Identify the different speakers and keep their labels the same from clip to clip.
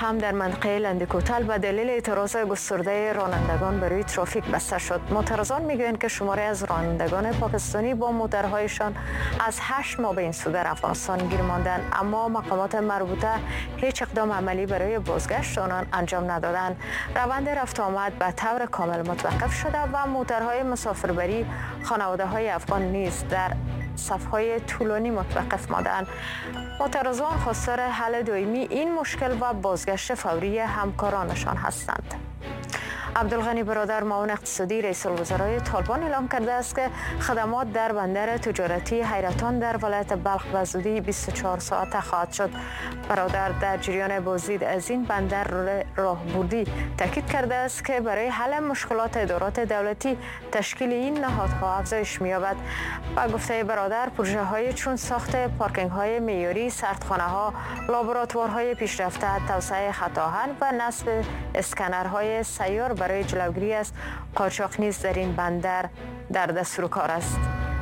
Speaker 1: هم در منطقه لندکوتل به دلیل اعتراض گسترده رانندگان بر روی ترافیک بسته شد. معترضان میگویند که شماری از رانندگان پاکستانی با موترهایشان از 8 ماه به این سو در افغانستان گیر ماندند، اما مقامات مربوطه هیچ اقدام عملی برای بازگشت آنان انجام ندادند. روند رفت آمد به طور کامل متوقف شده و موترهای مسافربری خانواده‌های افغان نیز در صف‌های طولانی متوقف ماندند. معترضان خواستار حل دائمی این مشکل و بازگشت فوری همکارانشان هستند. عبدالغنی برادر معاون اقتصادی رئیس الوزرای طالبان اعلام کرده است که خدمات در بندر تجارتی حیرتان در ولایت بلخ به زودی 24 ساعته خواهد شد. برادر در جریان بازدید از این بندر راهبردی تاکید کرده است که برای حل مشکلات ادارات دولتی تشکیل این نهادها افزایش می‌یابد. با گفته برادر، پروژه‌های چون ساخت پارکینگ‌های معیاری، سردخانه‌ها، لابراتوارهای پیشرفته، توسعه خط آهن و نصب اسکنرهای سیار برای جلوگیری از قاچاق نیز در این بندر در دستور کار است.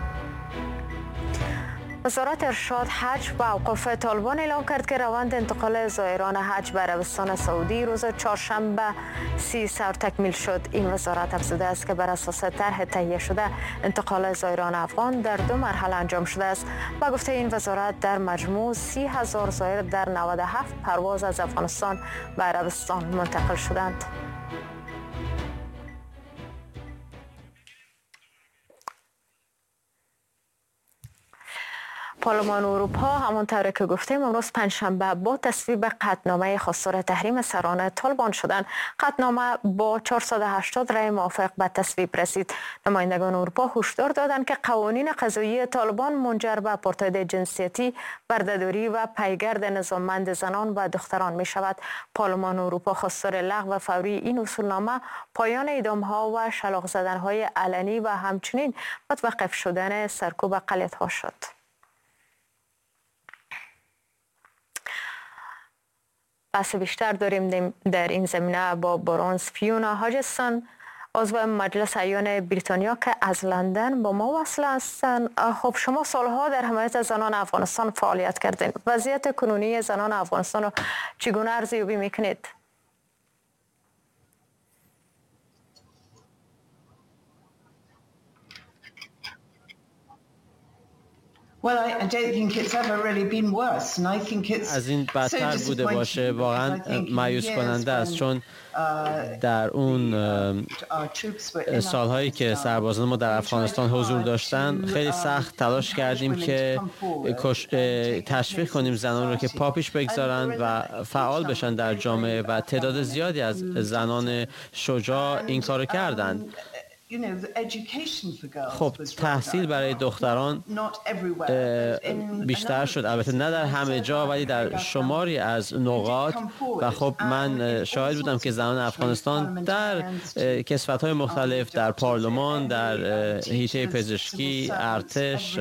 Speaker 1: وزارت ارشاد، حج و اوقاف طالبان اعلام کرد که روند انتقال زائران حج به عربستان سعودی روز چهارشنبه 30 سپتامبر تکمیل شد. این وزارت افزوده است که بر اساس طرح تهیه شده انتقال زائران افغان در 2 مرحله انجام شده است. با گفته این وزارت در مجموع 30,000 زائر در 97 پرواز از افغانستان به عربستان منتقل شدند. پارلمان اروپا همانطور که گفتیم امروز پنجشنبه با تصویب قطعنامه خواستار تحریم سران طالبان شدند. قطعنامه با 480 رای موافق به تصویب رسید. نمایندگان اروپا هشدار دادند که قوانین قضایی طالبان منجر به آپارتاید جنسیتی، بردهداری و پیگرد نظاممند زنان و دختران می شود. پارلمان اروپا خواستار لغو فوری این اصولنامه، پایان اعدام‌ها و شلاق زدن‌های علنی و همچنین متوقف شدن سرکوب اقلیت‌ها شد. بحث بیشتر داریم در این زمینه با برونز فیونا هاجستون، عضو مجلس ایان بریتانیا که از لندن با ما وصل هستند. خب شما سالها در حمایت زنان افغانستان فعالیت کردین. وضعیت کنونی زنان افغانستان رو چگونه ارزیابی میکنید؟
Speaker 2: از این بدتر بوده باشه. واقعا مایوس کننده است، چون در اون سالهایی که سربازان ما در افغانستان حضور داشتن خیلی سخت تلاش کردیم که تشویق کنیم زنان رو که پا پیش بگذارن و فعال بشن در جامعه و تعداد زیادی از زنان شجاع این کارو کردند. خب تحصیل برای دختران بیشتر شد، البته نه در همه جا ولی در شماری از نقاط، و خب من شاهد بودم که زنان افغانستان در کسوت‌های مختلف، در پارلمان، در حیطه پزشکی، ارتش،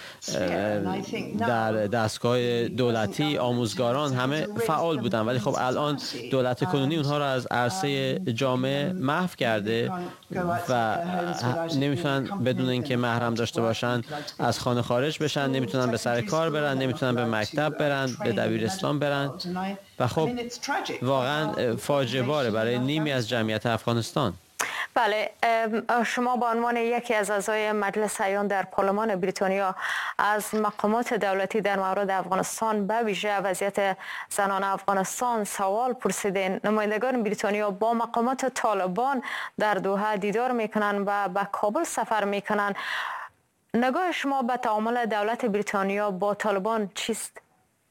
Speaker 2: در دستگاه دولتی، آموزگاران همه فعال بودن، ولی خب الان دولت کنونی اونها را از عرصه جامعه محو کرده و نمیتونن بدون اینکه محرم داشته باشن از خانه خارج بشن، نمیتونن به سر کار برن، نمیتونن به مکتب برن، به دبیرستان برن و خب واقعا فاجعه باره برای نیمی از جمعیت افغانستان.
Speaker 1: بله، شما به عنوان یکی از اعضای مجلس ایان در پارلمان بریتانیا از مقامات دولتی در مورد افغانستان به ویژه وضعیت زنان افغانستان سوال پرسیدین. نمایندگان بریتانیا با مقامات طالبان در دوحه دیدار میکنن و به کابل سفر میکنن. نگاه شما به تعامل دولت بریتانیا با طالبان چیست؟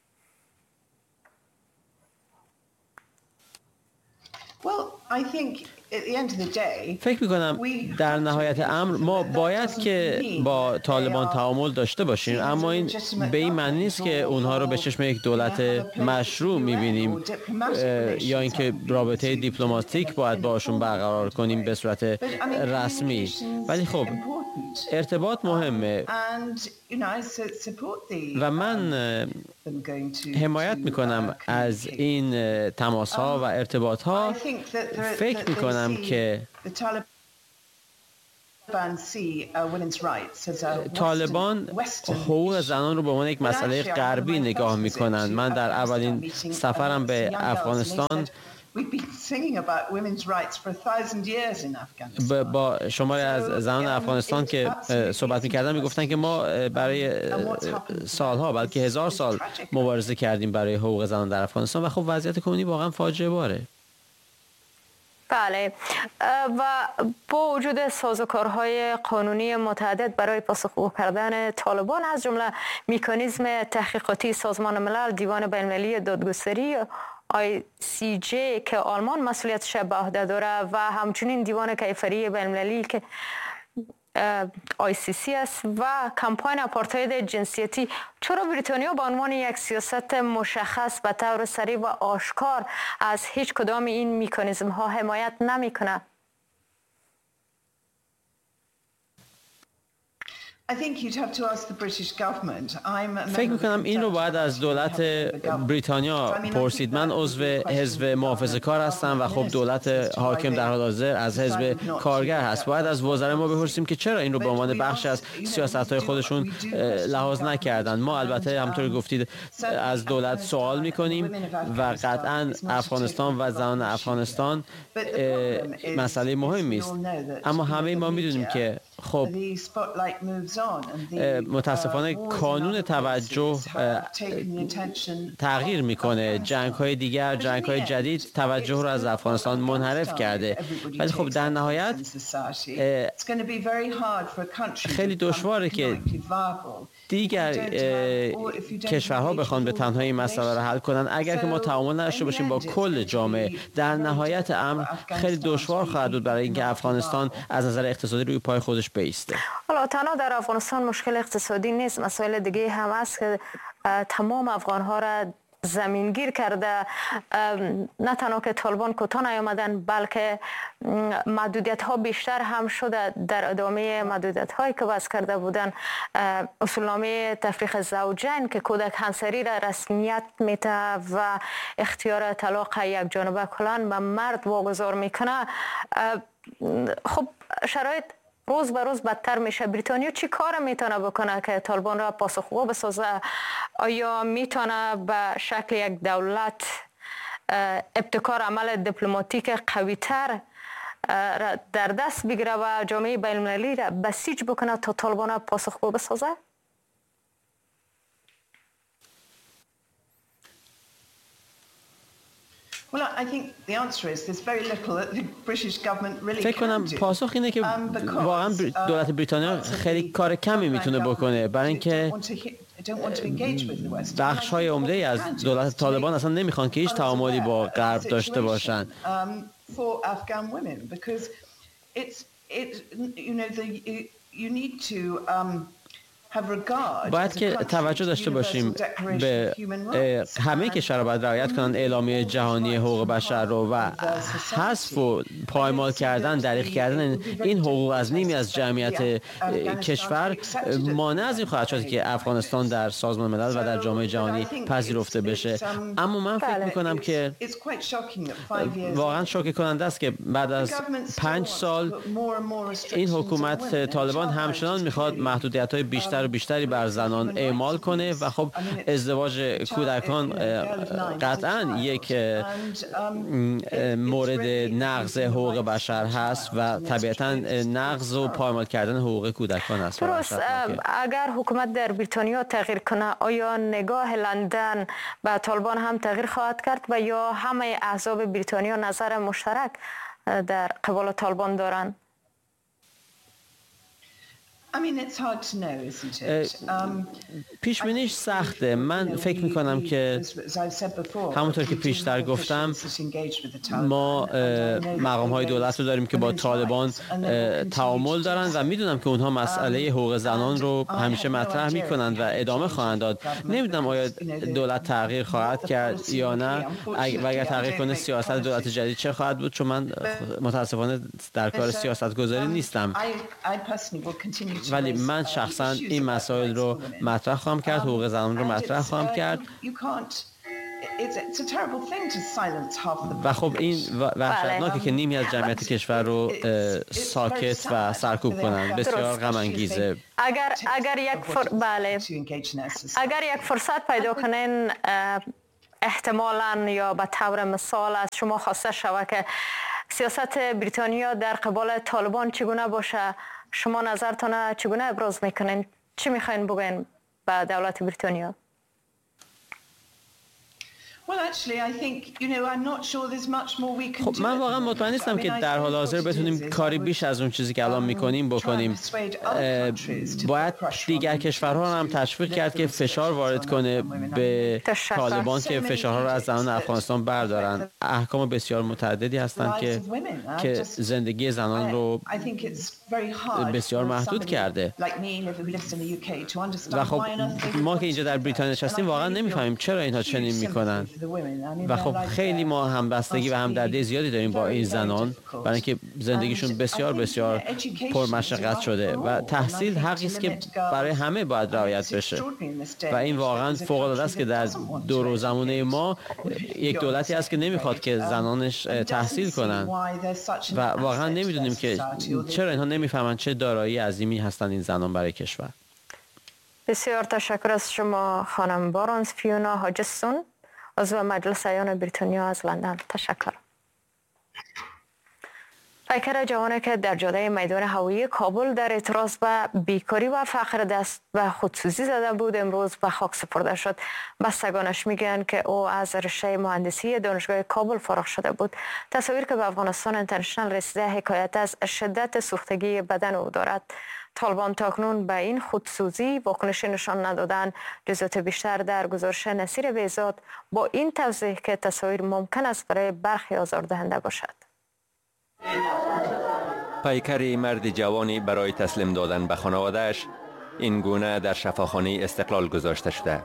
Speaker 2: فکر میکنم در نهایت امر ما باید که با طالبان تعامل داشته باشیم، اما این به این معنی نیست که اونها رو به چشم یک دولت مشروع میبینیم یا اینکه رابطه دیپلماتیک باید باشون برقرار کنیم به صورت رسمی، ولی خب ارتباط مهمه و من حمایت میکنم از این تماس ها و ارتباط ها. فکر میکنم که طالبان حقوق زنان رو به عنوان یک مسئله غربی نگاه می‌کنند. من در اولین سفرم به افغانستان با شماری از زنان افغانستان که صحبت می‌کردم می‌گفتن که ما برای سالها بلکه 1000 سال مبارزه کردیم برای حقوق زنان در افغانستان و خب وضعیت کنونی واقعا فاجعه باره.
Speaker 1: بله، و با وجود سازوکارهای قانونی متعدد برای پاسخگو کردن طالبان از جمله مکانیزم تحقیقاتی سازمان ملل، دیوان بین‌المللی دادگستری ICJ که آلمان مسئولیتش به عهده داره و همچنین دیوان کیفری بین‌المللی که ICC است و کمپاین آپارتاید جنسیتی، چرا بریتانیا به عنوان یک سیاست مشخص به طور صریح و آشکار از هیچ کدام این مکانیزم ها حمایت نمیکنه؟
Speaker 2: فکر میکنم این رو باید از دولت بریتانیا پرسید. من عضو حزب محافظه‌کار هستم و خب دولت حاکم در حال حاضر از حزب کارگر هست. باید از وزرای ما بپرسیم که چرا این رو به عنوان بخش از سیاست‌های خودشون لحاظ نکردن. ما البته همونطور گفتید از دولت سوال میکنیم و قطعا افغانستان و زنان افغانستان مسئله مهمی است، اما همه ما میدونیم که خب متاسفانه کانون توجه تغییر میکنه. جنگ‌های دیگر، جنگ‌های جدید توجه رو از افغانستان منحرف کرده، ولی خب در نهایت خیلی دشواره که دیگر کشورها بخوان به تنهایی این مسئله رو حل کنن اگر که ما تعامل نداشته باشیم با کل جامعه. در نهایت امر خیلی دشوار خواهد بود برای اینکه افغانستان از نظر اقتصادی روی پای خودش بایسته.
Speaker 1: حالا تنها در افغانستان مشکل اقتصادی نیست، مسائل دیگه هم هست که تمام افغان‌ها را زمینگیر کرده. نه تنها که طالبان کوتاه نیامدن بلکه محدودیت ها بیشتر هم شده. در ادامه محدودیت هایی که وضع کرده بودن، اصولنامه تفریق زوجین که کودک همسری را رسمیت میده و اختیار طلاق یک جانبه کلان به مرد واگذار میکنه، خب شرایط روز به روز بدتر میشه. بریتانیا چی کار میتونه بکنه که طالبان را پاسخگو بسازه؟ آیا میتونه به شکل یک دولت ابتکار عمل دیپلماتیک قوی‌تر در دست بگیره و جامعه بین‌المللی را بسیج بکنه تا طالبان را پاسخگو بسازه؟
Speaker 2: فکر کنم پاسخ اینه که واقعا دولت بریتانیا خیلی کار کمی میتونه بکنه، برای اینکه بخش‌های عمده از دولت طالبان اصلا نمیخوان که هیچ تعاملی با غرب داشته باشن. باید که توجه داشته باشیم به همه کشورها باید رعایت کنند اعلامیه جهانی حقوق بشر رو و حذف و پایمال کردن، دریغ کردن این حقوق از نیمی از جمعیت کشور مانع از این خواهد شد که افغانستان در سازمان ملل و در جامعه جهانی پذیرفته بشه. اما من فکر میکنم که واقعا شوکه کننده است که بعد از 5 سال این حکومت طالبان همچنان میخواد محدودیت‌های بیشتر و بیشتری بر زنان اعمال کنه و خب ازدواج کودکان قطعا یک مورد نقض حقوق بشر هست و طبیعتا نقض و پایمال کردن حقوق کودکان است.
Speaker 1: درست. اگر حکومت در بریتانیا تغییر کنه، آیا نگاه لندن به طالبان هم تغییر خواهد کرد و یا همه احزاب بریتانیا نظر مشترک در قبال طالبان دارند؟
Speaker 2: پیش بینیش سخته. من فکر میکنم که همونطور که پیشتر گفتم ما مقام های دولت رو داریم که با طالبان تعامل دارن و میدونم که اونها مسئله حقوق زنان رو همیشه مطرح میکنند و ادامه خواهند داد. نمیدونم آیا دولت تغییر خواهد کرد یا نه و اگر تغییر کنه سیاست دولت جدید چه خواهد بود، چون من متاسفانه در کار سیاست گذاری نیستم، ولی من شخصا این مسائل رو مطرح خواهم کرد، حقوق زنان رو مطرح خواهم کرد و خب این وحشتناکه که نیمی از جمعیت کشور رو ساکت و سرکوب کنن. بسیار غم انگیزه.
Speaker 1: اگر یک فرصت پیدا کنین، احتمالاً یا به طور مثال از شما خواسته شود که سیاست بریتانیا در قبال طالبان چگونه باشه، شما نظرتان چگونه ابراز میکنین؟ چی میخواین بگین به دولت بریتانیا؟
Speaker 2: خب من واقعا مطمئن نیستم که در حال حاضر بتونیم کاری بیش از اون چیزی که الان میکنیم بکنیم. باید دیگر کشورها هم تشویق کرد که فشار وارد کنه به طالبان که فشارها رو از زنان افغانستان بردارن. احکام بسیار متعددی هستند که زندگی زنان رو بسیار محدود کرده و خب ما که اینجا در بریتانیا نشستیم واقعا نمیفهمیم چرا اینها چنین میکنن و خب خیلی ما همبستگی و همدردی زیادی داریم با این زنان برای اینکه زندگیشون بسیار بسیار پرمشقت شده و تحصیل حقی است که برای همه باید رعایت بشه و این واقعا فوق العاده است که در دور و زمانه ما یک دولتی هست که نمیخواد که زنانش تحصیل کنن و واقعا نمیدونیم که چرا اینها نمیفهمن چه دارایی عظیمی هستن این زنان برای کشور.
Speaker 1: بسیار تشکر از شما خانم بارنز فیونا هاجستون، عضو مجلس ایان بریتانیا از لندن. تشکر. پیکر جوانی که در جاده میدان هوایی کابل در اعتراض به بیکاری و فقر دست به خودسوزی زده بود، امروز به خاک سپرده شد. بستگانش میگن که او از رشته مهندسی دانشگاه کابل فارغ شده بود. تصاویر که به افغانستان اینترنشنال رسیده حکایت از شدت سوختگی بدن او دارد. طالبان تاکنون به این خودسوزی واکنشی نشان ندادن. جزئیات بیشتر در گزارش نصیر بهزاد با این توضیح که تصاویر ممکن است برای برخی آزاردهنده باشد.
Speaker 3: پیکر مرد جوانی برای تسلیم دادن به خانواده‌اش این گونه در شفاخانه استقلال گذاشته شده.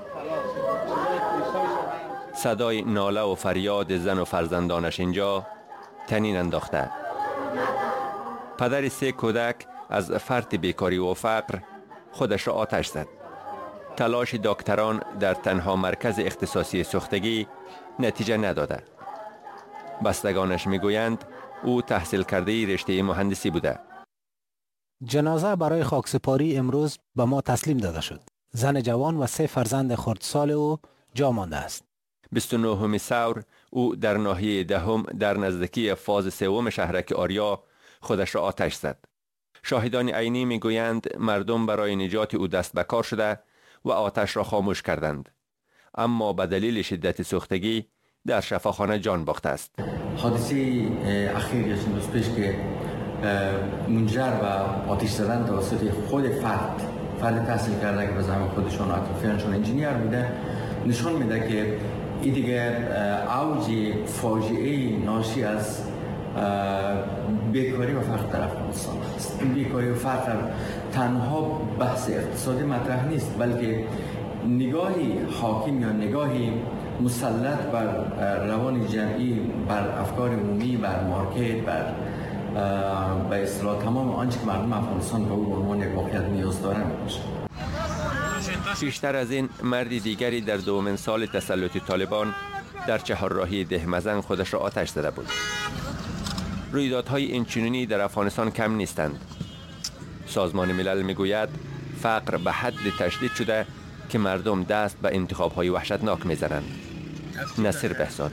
Speaker 3: صدای ناله و فریاد زن و فرزندانش اینجا طنین انداخته. پدر 3 کودک از فرط بیکاری و فقر خودش را آتش زد. تلاش دکتران در تنها مرکز اختصاصی سوختگی نتیجه نداده. بستگانش میگویند او تحصیل کرده رشته مهندسی بوده.
Speaker 4: جنازه برای خاکسپاری امروز به ما تسلیم داده شد. زن جوان و 3 فرزند خردسال او جا مانده است.
Speaker 3: 29 ثور او در ناحیه دهم در نزدیکی فاز 3 شهرک آریا خودش را آتش زد. شاهدان عینی میگویند مردم برای نجات او دست به کار شده و آتش را خاموش کردند، اما به دلیل شدت سوختگی در شفاخانه جان باخته است.
Speaker 5: حادثه اخیر یا چند روز پیش که منجر به آتش زدن توسط خود فرد تحصیل کرده که به زعم خودشون و اطرافیانشون انجینیر بوده، نشان میده که این دیگه اوج فاجعه ناشی از بیکاری و فقر در افغانستان است. این بیکاری و فقر تنها بحث اقتصادی مطرح نیست، بلکه نگاهی حاکم یا نگاهی مسلط بر روان جمعی، بر افکار عمومی، بر مارکت، بر به اصطلاح تمام آنچه که مردم افغانستان به او به عنوان یک واقعیت نیاز دارند میشه.
Speaker 3: پیشتر از این مرد دیگری در 2مین سال تسلط طالبان در چهارراهی دهمزن خودش را آتش زده بود. رویدادهای اینچنینی در افغانستان کم نیستند. سازمان ملل میگوید فقر به حد تشدید شده که مردم دست به انتخاب‌های وحشتناک میزنند. نصیر بهزاد.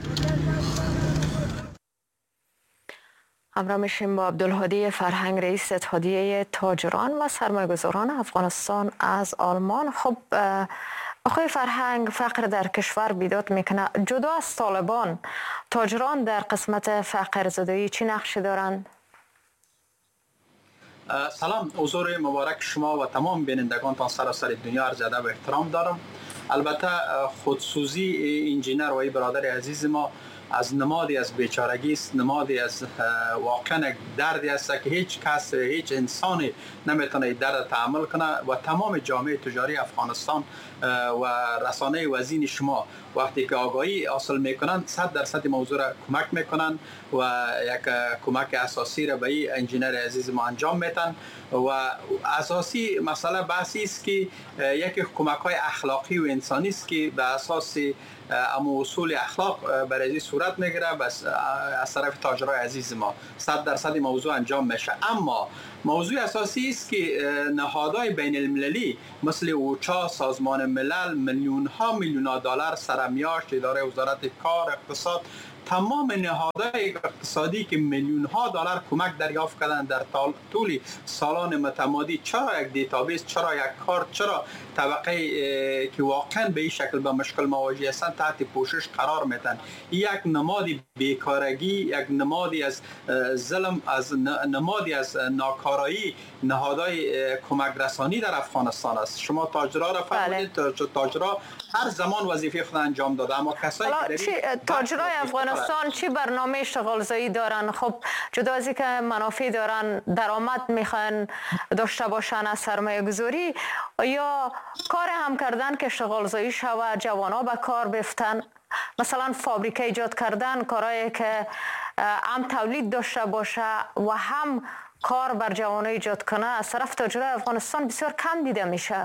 Speaker 1: همراه میشیم با عبدالهادی فرهنگ، رئیس اتحادیه تاجران و سرمایه‌گذاران افغانستان از آلمان. خب آقای فرهنگ، فقر در کشور بیداد میکنه. جدا از طالبان، تاجران در قسمت فقر زدایی چی نقشی دارند؟
Speaker 6: سلام، حضور مبارک شما و تمام بینندگانتان سراسر دنیا عرض ادب و احترام دارم. البته خودسوزی انجینر و ای برادر عزیز ما از نمادی از بیچارگی است، نمادی از واقعا دردی است که هیچ کس، هیچ انسانی نمیتونه درد تحمل کنه و تمام جامعه تجاری افغانستان و رسانه وزین شما وقتی که آگاهی حاصل میکنند 100% موضوع را کمک میکنند و یک کمک اساسی را به این انجینر عزیز ما انجام میدن و اساسی مسئله بحثی است که یک کمک های اخلاقی و انسانی است که به اساس اما اصول اخلاق برای صورت میگیره بس از طرف تاجرای عزیز ما 100% موضوع انجام میشه. اما موضوع اساسی است که نهادهای بین المللی مثل اوچا، سازمان ملل، میلیون ها دلار سرمیاشت، اداره وزارت کار، اقتصاد، تمام نهادهای اقتصادی که میلیون ها دلار کمک دریافت کردن در طول سالان متمادی، چرا یک دیتابیس، چرا یک کارت، چرا طبقه که واقعا به این شکل به مشکل مواجه هستند تحت پوشش قرار میدن؟ یک نمادی بیکارگی، یک نمادی از ظلم، از نمادی از ناکارایی نهادهای کمک رسانی در افغانستان است. شما تاجرها را فرمودید، تاجرها هر زمان وظیفه خود انجام داده، اما کسایی که
Speaker 1: تاجرای افغانستان چی برنامه اشتغالزایی دارن؟ خب جدا از اینکه منافع دارن، درآمد میخوان داشته باشن از سرمایه گذاری، یا کار هم کردن که اشتغالزایی شود، جوانا به کار بفتن، مثلا فابریکه ایجاد کردن، کارهایی که هم تولید داشته باشه و هم کار بر جوانا ایجاد کنه، از طرف تاجرای افغانستان بسیار کم دیده میشه.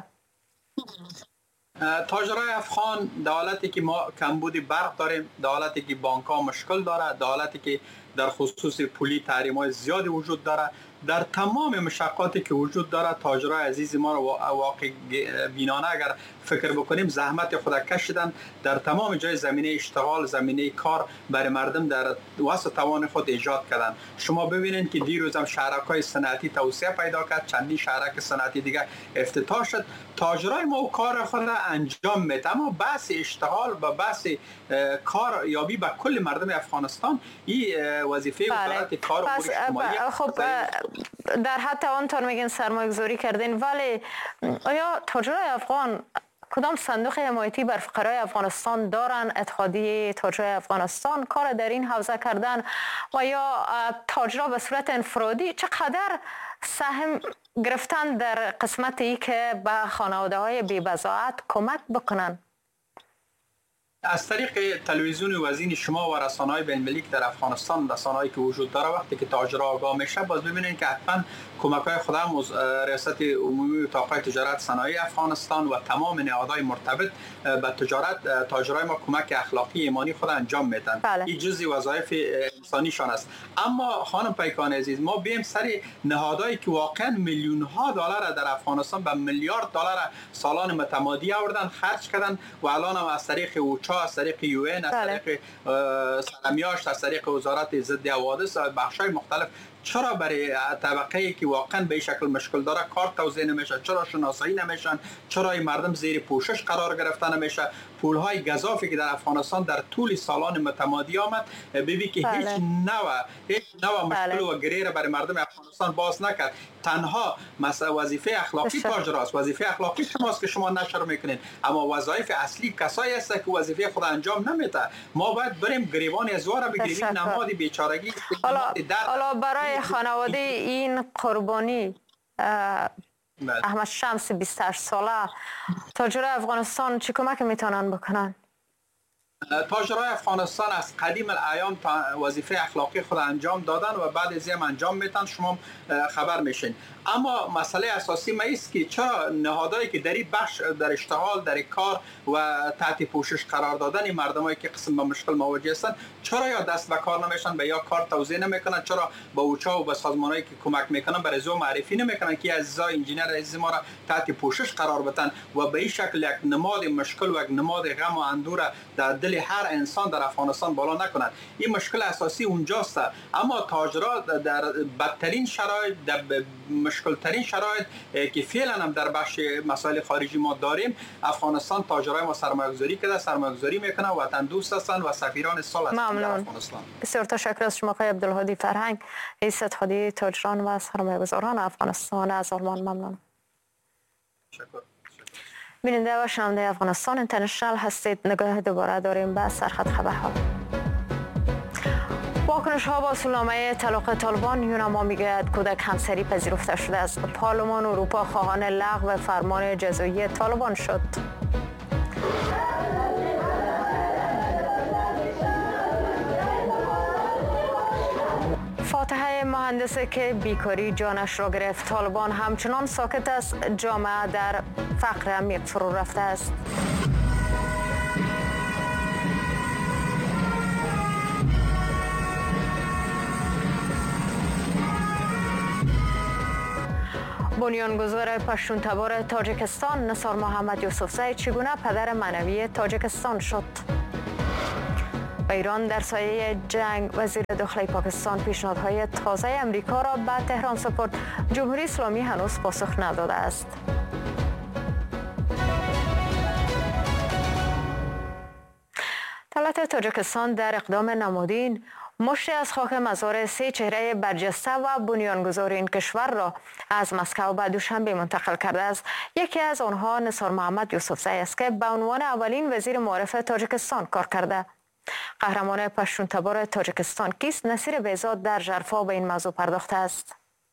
Speaker 6: تاجرای افغان در حالتی که ما کمبود برق داریم، در حالتی که بانک ها مشکل داره، در حالتی که در خصوص پولی تحریم های زیادی وجود داره، در تمام مشقاتی که وجود داره، تاجرای عزیز ما رو واقع بینانه اگر فکر بکنیم زحمت خود کشیدن، در تمام جای زمینه اشتغال، زمینه کار برای مردم در واسه توان خود ایجاد کردن. شما ببینید که دیروز هم شهرک‌های صنعتی توسعه پیدا کرد، چندین شهرک صنعتی دیگه افتتاح شد. تاجرای ما کار خود را انجام میده، اما بحث اشتغال و بحث کار یابی به کل مردم افغانستان این وظیفه وزارت کار و امور اجتماعی.
Speaker 1: خب در حد توانتان میگن سرمایه گذاری کردین، ولی آیا تاجرای افغان کدام صندوق حمایتی بر فقرای افغانستان دارن؟ اتحادیه تاجرای افغانستان کار در این حوزه کردن و یا تاجرها به صورت انفرادی چقدر سهم گرفتن در قسمتی که به خانواده های بی‌بضاعت کمک بکنن؟
Speaker 6: از طریق تلویزیون وزین شما و رسانه‌های بین‌المللی که در افغانستان، رسانه‌ای که وجود داره، وقتی که تاجرها آگاه میشه باز ببینید که حتما کمک‌های خود هم ریاست عمومی اتاق تجارت صنایع افغانستان و تمام نهادهای مرتبط به تجارت، تاجرای ما کمک اخلاقی ایمانی خود انجام میدن. این جزئی وظایف انسانیشان است. اما خانم پیکان عزیز، ما بیم سر نهادهایی که واقعا میلیون ها دلار در افغانستان به میلیارد دلار سالانه متمادی آوردن، خرج کردن و الان هم از طریق اوچا، از طریق UN، از طریق سرمیاشت، از طریق وزارت ضد حوادث و بخش‌های مختلف، چرا برای طبقه‌ای که واقعا به این شکل مشکل داره کار توزیع نمیشه؟ چرا شناسایی نمیشن؟ چرا این مردم زیر پوشش قرار گرفته نمیشه؟ پول‌های گزافی که در افغانستان در طول سالان متمادی آمد، ببین که هیچ نوع مشکل و گریره برای مردم افغانستان باز نکرد. تنها وظیفه اخلاقی تاجراست، وظیفه اخلاقی شماست که شما نشر میکنین، اما وظایف اصلی کسایی هست که وظیفه خود انجام نمیده. ما باید بریم گریبان ازوار بگیریم، نماد بیچارگی.
Speaker 1: حالا برای خانواده این قربانی احمد شمس 28 ساله، تاجرای افغانستان چه کمک میتونن بکنن؟
Speaker 6: تاجرای افغانستان از قدیم الایام وظیفه اخلاقی خود انجام دادن و بعد از این انجام میتن، شما خبر میشین. اما مسئله اساسی ما است که چرا نهادهایی که در این بخش، در اشتغال، در کار و تحت پوشش قرار دادن مردمایی که قسم به مشکل مواجه هستند، چرا یا دست به کار نمیشن، به یا کار توزیع نمیکنن، چرا به اوچا و به سازمانایی که کمک میکنن برای زو معرفی نمیکنن که عزیزای انجینیر عزیز ما را تحت پوشش قرار بدن و به این شکل یک نماد مشکل و یک نماد غم و اندوه در دل هر انسان در افغانستان بالا نکنند. این مشکل اساسی اونجاست. اما تاجرها در بدترین شرایط، در مشکل ترین شرایط که فعلا هم در بخش مسائل خارجی ما داریم، افغانستان تاجرای ما سرمایه‌گذاری کرده، سرمایه‌گذاری میکنه، وطن دوست هستند و سفیران صلح هستند در افغانستان.
Speaker 1: بسیار تشکر از شما آقای عبدالهادی فرهنگ، رئیس اتحادیه تاجران و سرمایه‌گذاران افغانستان. از آلمان ممنون.
Speaker 6: تشکر.
Speaker 1: بیننده و شنونده افغانستان اینترنشنال هستید. نگاه دوباره داریم به سرخط خبرها. واکنش ها با اصولنامه طلاق طالبان، یونما میگوید کودک همسری پذیرفته شده است. پارلمان اروپا خواهان لغو فرمان جزایی طالبان شد. فاتحه مهندس که بیکاری جانش را گرفت. طالبان همچنان ساکت است. جامعه در فقر عمیق فرو رفته است. بنیانگذار پشتون تبار تاجیکستان نثار محمد یوسفزی چگونه پدر معنوی تاجیکستان شد؟ و ایران در سایه جنگ وزیر داخلی پاکستان پیشنهادهای تازه امریکا را به تهران سپرد. جمهوری اسلامی هنوز پاسخ نداده است. دولت تاجیکستان در اقدام نمادین مشتی از خاک مزار 3 چهره برجسته و بنیانگذار این کشور را از مسکو به دوشنبه منتقل کرده است. یکی از آنها نثار محمد یوسفزی است که به عنوان اولین وزیر معارف تاجیکستان کار کرده. قهرمان پشتون تبار تاجیکستان کیست؟ نصیر بهزاد در ژرفا به این موضوع پرداخته است.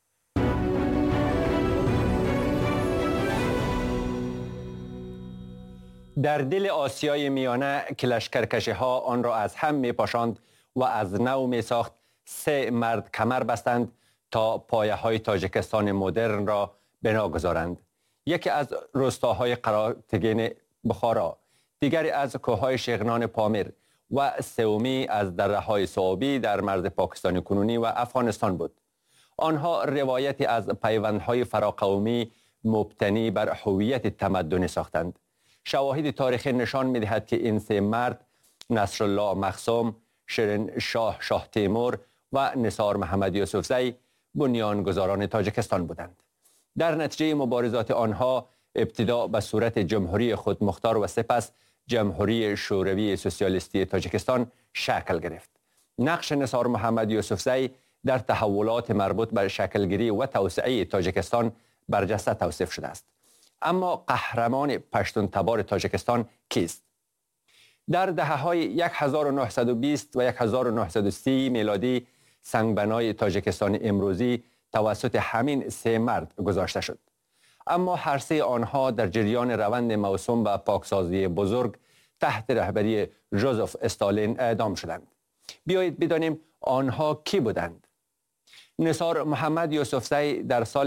Speaker 3: در دل آسیای میانه که لشکرکشی ها آن را از هم می پاشاند و از نو می ساخت، 3 مرد کمر بستند تا پایه های تاجیکستان مدرن را بنا گذارند. یکی از روستاهای قراتگین بخارا، دیگری از کوههای شغنان پامیر و سومی از دره‌های صوابی در مرز پاکستان کنونی و افغانستان بود. آنها روایتی از پیوندهای فراقومی مبتنی بر هویت تمدنی ساختند. شواهد تاریخی نشان می‌دهد که این 3 مرد نصرالله مخصوم، شیرین شاه تیمور و نثار محمد یوسفزی بنیانگذاران تاجیکستان بودند. در نتیجه مبارزات آنها ابتدا به صورت جمهوری خودمختار و سپس جمهوری شوروی سوسیالیستی تاجیکستان شکل گرفت. نقش نثار محمد یوسفزی در تحولات مربوط به شکلگیری و توسعه تاجیکستان برجسته توصیف شده است. اما قهرمان پشتون تبار تاجیکستان کیست؟ در دهه‌های 1920 و 1930 میلادی سنگبنای تاجیکستان امروزی توسط همین 3 مرد گذاشته شد. اما هر 3 آنها در جریان روند موسوم به پاکسازی بزرگ تحت رهبری ژوزف استالین اعدام شدند. بیایید بدانیم آنها کی بودند. نثار محمد یوسفزی در سال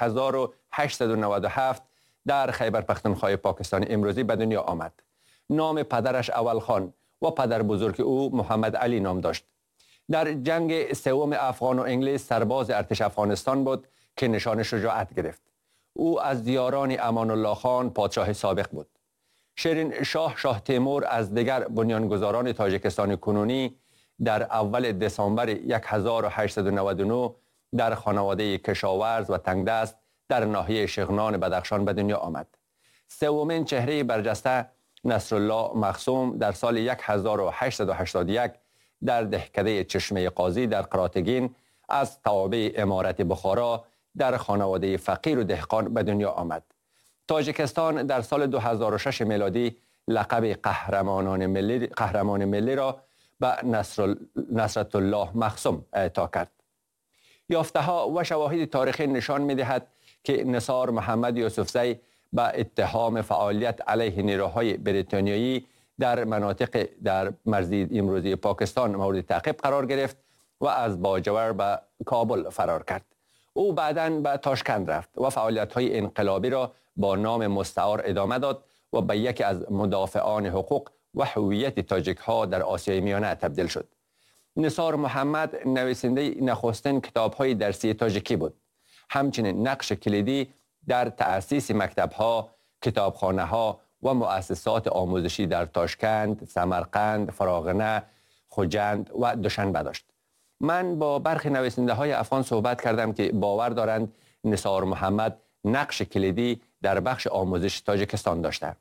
Speaker 3: 1897 در خیبر پختونخوا پاکستان امروزی به دنیا آمد. نام پدرش اول خان و پدر بزرگ او محمد علی نام داشت. در جنگ سوم افغان و انگلیس سرباز ارتش افغانستان بود که نشان شجاعت گرفت. او از یاران امان الله خان پادشاه سابق بود. شیرین شاه تیمور از دیگر بنیانگذاران تاجیکستان کنونی در اول دسامبر 1899 در خانواده کشاورز و تنگدست در ناحیه شغنان بدخشان به دنیا آمد. سومین چهره برجسته نصرالله مخصوم در سال 1881 در دهکده چشمه قاضی در قراتگین از توابع امارت بخارا در خانواده فقیر و دهقان به دنیا آمد. تاجیکستان در سال 2006 میلادی لقب قهرمان ملی را به نصرت الله مخصوم اعطا کرد. یافته‌ها و شواهد تاریخی نشان می‌دهد که نثار محمد یوسفزی به اتهام فعالیت علیه نیروهای بریتانیایی در مناطق در مرزی امروزی پاکستان مورد تعقیب قرار گرفت و از باجور به کابل فرار کرد. او بعداً به تاشکند رفت و فعالیت‌های انقلابی را با نام مستعار ادامه داد و به یکی از مدافعان حقوق و هویت تاجیک‌ها در آسیای میانه تبدیل شد. نثار محمد نویسنده نخستین کتاب‌های درسی تاجیکی بود. همچنین نقش کلیدی در تأسیس مکتب‌ها، کتابخانه‌ها و مؤسسات آموزشی در تاشکند، سمرقند، فراغنه، خوجند و دوشنبه داشت. من با برخی نویسنده‌های افغان صحبت کردم که باور دارند نثار محمد نقش کلیدی در بخش آموزش تاجیکستان داشته.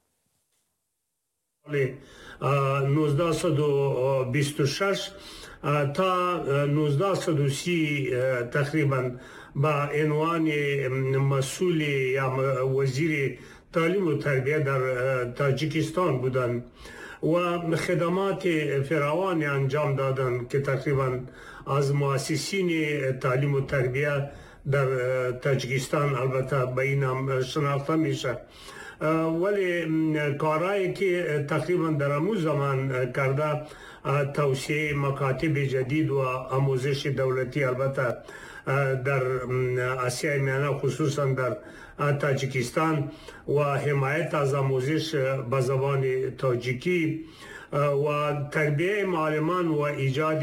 Speaker 7: 1926 تا 1930 تقریبا با عنوان مسئول یا وزیر تعلیم و تربیه در تاجیکستان بودند و خدمات فراوانی انجام دادند که تقریبا از مؤسسین تعلیم و تربیه در تاجیکستان البته به این هم شناخته میشه. ولی کارهایی که تقریبا در امو زمان کرده توسعه مکاتب جدید و آموزش دولتی البته در آسیای میانه خصوصا در تاجیکستان و حمایت از آموزش به زبان تاجیکی و تربیه معلمان و ایجاد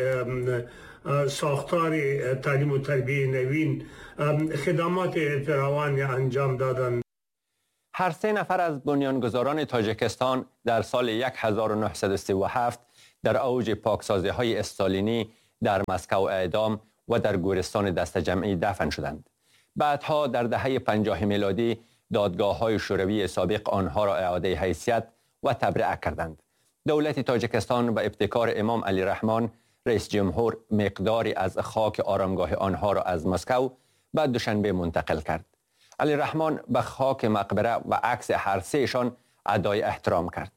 Speaker 7: ساختار تعلیم و تربیه نوین خدمات فراوان انجام دادند.
Speaker 3: هر 3 نفر از بنیانگذاران تاجیکستان در سال 1937 در اوج پاکسازی‌های استالینی در مسکو اعدام و در گورستان دسته جمعی دفن شدند. بعدها در دهه 50 میلادی دادگاه‌های شوروی سابق آنها را اعاده حیثیت و تبرئه کردند. دولت تاجیکستان و ابتکار امام علی رحمان رئیس جمهور مقداری از خاک آرامگاه آنها را از مسکو به دوشنبه منتقل کرد. علی رحمان به خاک مقبره و عکس هر 3شان ادای احترام کرد.